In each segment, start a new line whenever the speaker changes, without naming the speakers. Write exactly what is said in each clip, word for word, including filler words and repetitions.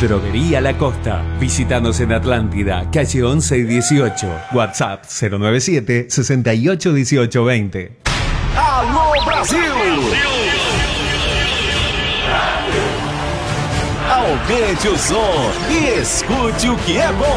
Droguería La Costa. Visítanos en Atlántida, calle once y dieciocho. WhatsApp cero noventa y siete, sesenta y ocho, dieciocho, veinte.
Alô Brasil! Aumente o som e escute o que é bom.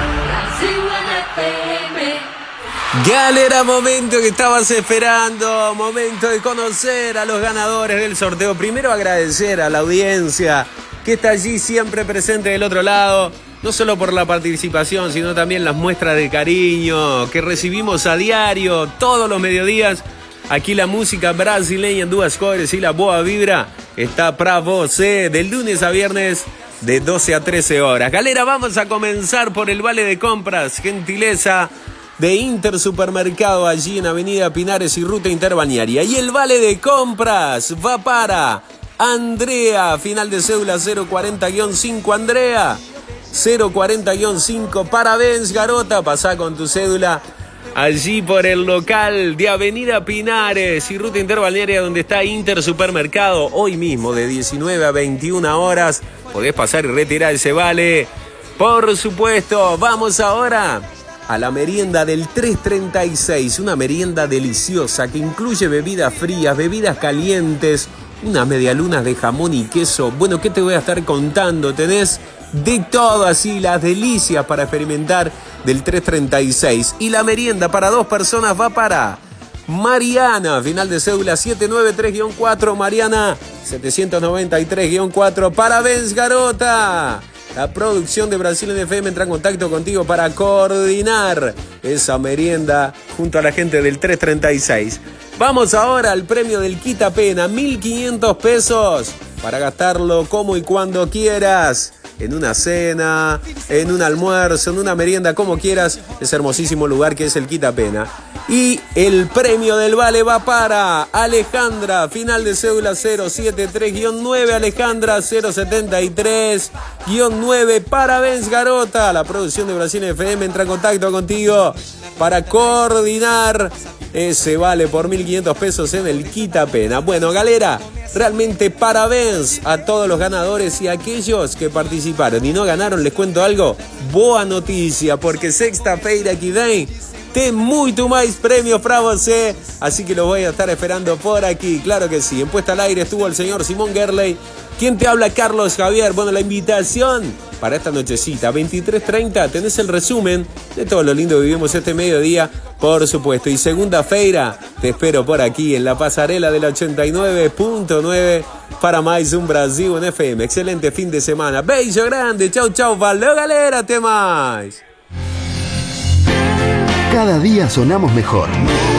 Galera, momento que estabas esperando, momento de conocer a los ganadores del sorteo. Primero agradecer a la audiencia que está allí siempre presente del otro lado, no solo por la participación, sino también las muestras de cariño que recibimos a diario, todos los mediodías. Aquí la música brasileña en duas cores y la boa vibra está para você, de lunes a viernes de doce a trece horas. Galera, vamos a comenzar por el vale de compras, gentileza de Intersupermercado, allí en Avenida Pinares y Ruta Interbalnearia. Y el vale de compras va para Andrea, final de cédula cero cuarenta guión cinco. Andrea, cero cuarenta guión cinco, parabéns, garota. Pasá con tu cédula allí por el local de Avenida Pinares y Ruta Interbalnearia, donde está Intersupermercado. Hoy mismo de diecinueve a veintiuna horas podés pasar y retirar ese vale. Por supuesto, vamos ahora a la merienda del tres treinta y seis, una merienda deliciosa que incluye bebidas frías, bebidas calientes, unas medialunas de jamón y queso. Bueno, ¿qué te voy a estar contando? Tenés de todo así, las delicias para experimentar del tres treinta y seis. Y la merienda para dos personas va para Mariana, final de cédula siete noventa y tres guión cuatro. Mariana, setecientos noventa y tres guión cuatro. Parabéns, garota. La producción de Brasil en F M entra en contacto contigo para coordinar esa merienda junto a la gente del tres treinta y seis. Vamos ahora al premio del Quita Pena, mil quinientos pesos para gastarlo como y cuando quieras. En una cena, en un almuerzo, en una merienda, como quieras. Ese hermosísimo lugar que es el Quita Pena. Y el premio del vale va para Alejandra, final de cédula cero setenta y tres guión nueve. Alejandra, cero setenta y tres guión nueve. Parabéns, garota. La producción de Brasil F M entra en contacto contigo para coordinar ese vale por mil quinientos pesos en el Quita Pena. Bueno, galera, realmente parabéns a todos los ganadores y a aquellos que participaron y no ganaron. Les cuento algo, boa noticia, porque sexta-feira que vem tem muito mais premios para você, así que los voy a estar esperando por aquí, claro que sí. En Puesta al Aire estuvo el señor Simón Gerley. ¿Quién te habla? Carlos Javier. Bueno, la invitación para esta nochecita, veintitrés treinta, tenés el resumen de todo lo lindo que vivimos este mediodía, por supuesto. Y segunda-feira te espero por aquí en la pasarela del ochenta y nueve punto nueve para mais un Brasil en F M. Excelente fin de semana. Beijo grande. Chau, chau. Valeu, galera. Até mais.
Cada día sonamos mejor.